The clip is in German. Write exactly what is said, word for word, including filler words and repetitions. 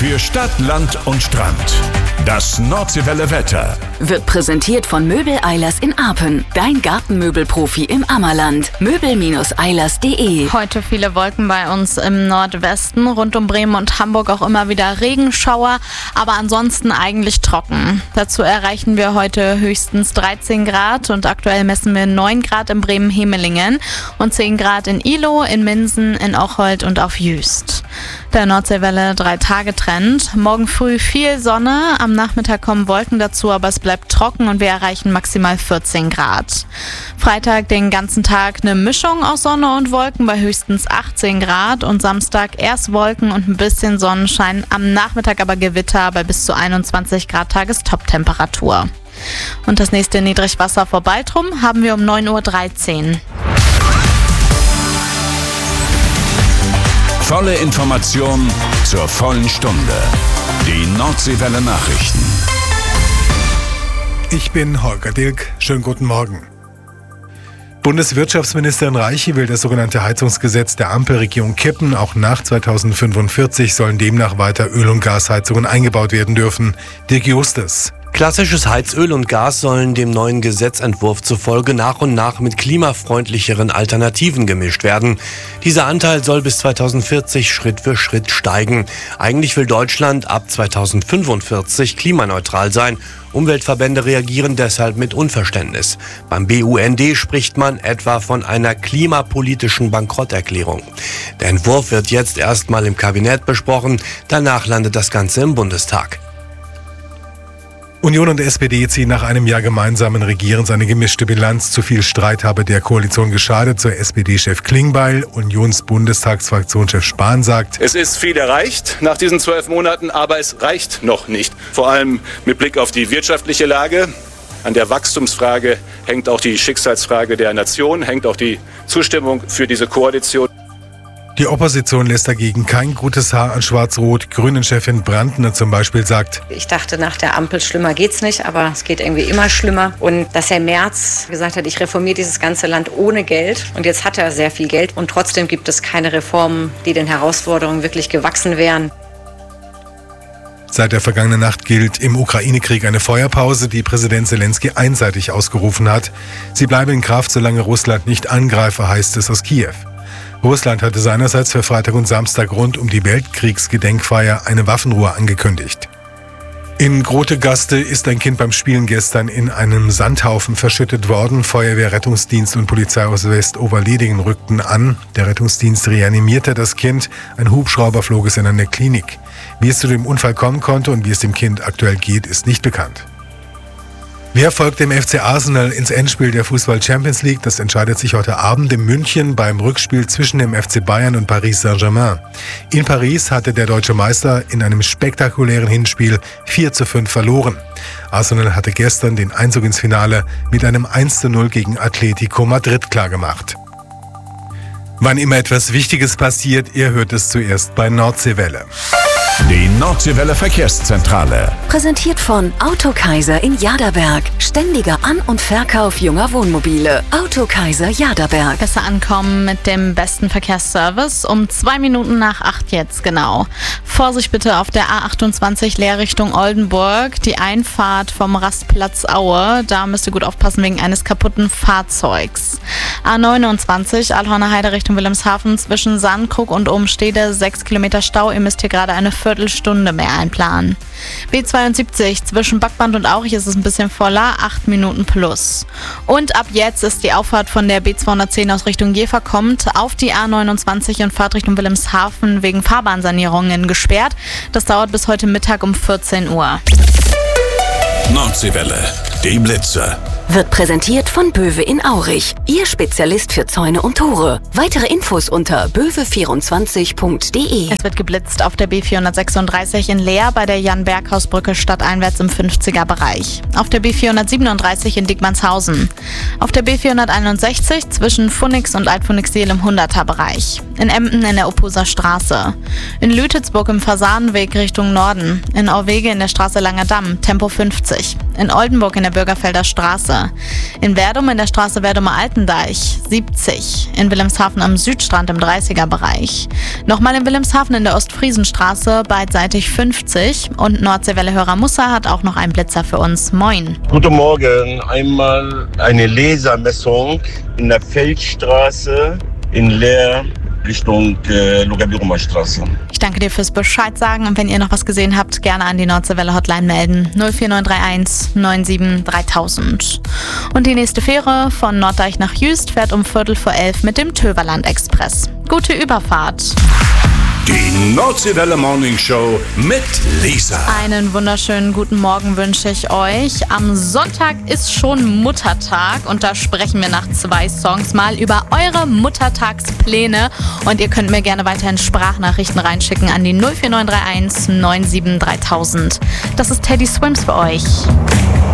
Für Stadt, Land und Strand. Das Nordseewelle Wetter wird präsentiert von Möbel Eilers in Arpen. Dein Gartenmöbelprofi im Ammerland. möbel eilers punkt de. Heute viele Wolken bei uns im Nordwesten. Rund um Bremen und Hamburg auch immer wieder Regenschauer, aber ansonsten eigentlich trocken. Dazu erreichen wir heute höchstens dreizehn Grad und aktuell messen wir neun Grad in Bremen-Hemelingen und zehn Grad in Ihlow, in Minden, in Ocholt und auf Jüst. Der Nordseewelle drei-Tage-Trend. Morgen früh viel Sonne, am Nachmittag kommen Wolken dazu, aber es bleibt trocken und wir erreichen maximal vierzehn Grad. Freitag den ganzen Tag eine Mischung aus Sonne und Wolken bei höchstens achtzehn Grad und Samstag erst Wolken und ein bisschen Sonnenschein, am Nachmittag aber Gewitter bei bis zu einundzwanzig Grad Tagestop-Temperatur. Und das nächste Niedrigwasser vor Baltrum haben wir um neun Uhr dreizehn. Volle Information zur vollen Stunde. Die Nordseewelle Nachrichten. Ich bin Holger Dilk. Schönen guten Morgen. Bundeswirtschaftsministerin Reiche will das sogenannte Heizungsgesetz der Ampelregierung kippen. Auch nach zweitausendfünfundvierzig sollen demnach weiter Öl- und Gasheizungen eingebaut werden dürfen. Dirk Justus. Klassisches Heizöl und Gas sollen dem neuen Gesetzentwurf zufolge nach und nach mit klimafreundlicheren Alternativen gemischt werden. Dieser Anteil soll bis zweitausendvierzig Schritt für Schritt steigen. Eigentlich will Deutschland ab zweitausendfünfundvierzig klimaneutral sein. Umweltverbände reagieren deshalb mit Unverständnis. Beim B U N D spricht man etwa von einer klimapolitischen Bankrotterklärung. Der Entwurf wird jetzt erstmal im Kabinett besprochen, danach landet das Ganze im Bundestag. Union und S P D ziehen nach einem Jahr gemeinsamen Regierens eine gemischte Bilanz. Zu viel Streit habe der Koalition geschadet, so S P D-Chef Klingbeil. Unions-Bundestagsfraktionschef Spahn sagt: Es ist viel erreicht nach diesen zwölf Monaten, aber es reicht noch nicht. Vor allem mit Blick auf die wirtschaftliche Lage. An der Wachstumsfrage hängt auch die Schicksalsfrage der Nation, hängt auch die Zustimmung für diese Koalition. Die Opposition lässt dagegen kein gutes Haar an Schwarz-Rot. Grünen-Chefin Brandner zum Beispiel sagt: Ich dachte, nach der Ampel schlimmer geht's nicht, aber es geht irgendwie immer schlimmer. Und dass Herr Merz gesagt hat, ich reformiere dieses ganze Land ohne Geld. Und jetzt hat er sehr viel Geld. Und trotzdem gibt es keine Reformen, die den Herausforderungen wirklich gewachsen wären. Seit der vergangenen Nacht gilt im Ukraine-Krieg eine Feuerpause, die Präsident Zelensky einseitig ausgerufen hat. Sie bleibe in Kraft, solange Russland nicht angreife, heißt es aus Kiew. Russland hatte seinerseits für Freitag und Samstag rund um die Weltkriegsgedenkfeier eine Waffenruhe angekündigt. In Grotegaste ist ein Kind beim Spielen gestern in einem Sandhaufen verschüttet worden. Feuerwehr, Rettungsdienst und Polizei aus West-Oberledingen rückten an. Der Rettungsdienst reanimierte das Kind. Ein Hubschrauber flog es in eine Klinik. Wie es zu dem Unfall kommen konnte und wie es dem Kind aktuell geht, ist nicht bekannt. Wer folgt dem F C Arsenal ins Endspiel der Fußball-Champions League? Das entscheidet sich heute Abend in München beim Rückspiel zwischen dem F C Bayern und Paris Saint-Germain. In Paris hatte der deutsche Meister in einem spektakulären Hinspiel vier zu fünf verloren. Arsenal hatte gestern den Einzug ins Finale mit einem eins zu null gegen Atletico Madrid klargemacht. Wann immer etwas Wichtiges passiert, ihr hört es zuerst bei Nordseewelle. Die Nordseewelle Verkehrszentrale. Präsentiert von Autokaiser in Jaderberg. Ständiger An- und Verkauf junger Wohnmobile. Autokaiser Jaderberg. Besser ankommen mit dem besten Verkehrsservice um zwei Minuten nach acht jetzt genau. Vorsicht bitte auf der A achtundzwanzig Leerrichtung Oldenburg. Die Einfahrt vom Rastplatz Aue. Da müsst ihr gut aufpassen wegen eines kaputten Fahrzeugs. A neunundzwanzig Alhorner Heide Richtung Wilhelmshaven zwischen Sandkrug und Umstede. sechs Kilometer Stau. Ihr müsst hier gerade eine Viertelstunde mehr einplanen. B zweiundsiebzig zwischen Backband und Aurich ist es ein bisschen voller, acht Minuten plus. Und ab jetzt ist die Auffahrt von der B zweihundertzehn aus Richtung Jever kommt auf die A neunundzwanzig und Fahrt Richtung Wilhelmshaven wegen Fahrbahnsanierungen gesperrt. Das dauert bis heute Mittag um vierzehn Uhr. Nordseewelle, die Blitze. Wird präsentiert von Böwe in Aurich. Ihr Spezialist für Zäune und Tore. Weitere Infos unter böwe vierundzwanzig punkt de. Es wird geblitzt auf der B vierhundertsechsunddreißig in Leer bei der Jan-Berghaus-Brücke stadteinwärts im fünfziger-Bereich. Auf der B vierhundertsiebenunddreißig in Diekmannshausen. Auf der B vierhunderteinundsechzig zwischen Pfunix und Alt-Pfunixseel im hunderter-Bereich. In Emden in der Opposer Straße. In Lütetsburg im Fasanenweg Richtung Norden. In Auwege in der Straße Langer Damm, Tempo fünfzig. In Oldenburg in der Bürgerfelder Straße. In Werdum in der Straße Werdumer-Altendeich siebzig. In Wilhelmshaven am Südstrand im dreißiger-Bereich. Nochmal in Wilhelmshaven in der Ostfriesenstraße beidseitig fünfzig. Und Nordseewelle-Hörer Mussa hat auch noch einen Blitzer für uns. Moin. Guten Morgen. Einmal eine Lasermessung in der Feldstraße in Leer Richtung äh, Lugabirumer Straße. Ich danke dir fürs Bescheid sagen und wenn ihr noch was gesehen habt, gerne an die Nordseewelle Hotline melden. null vier neun drei eins neun sieben dreitausend. Und die nächste Fähre von Norddeich nach Jüst fährt um Viertel vor elf mit dem Töverland Express. Gute Überfahrt. Die Nordseewelle Morning Show mit Lisa. Einen wunderschönen guten Morgen wünsche ich euch. Am Sonntag ist schon Muttertag und da sprechen wir nach zwei Songs mal über eure Muttertagspläne. Und ihr könnt mir gerne weiterhin Sprachnachrichten reinschicken an die null vier neun drei eins neun sieben dreitausend. Das ist Teddy Swims für euch.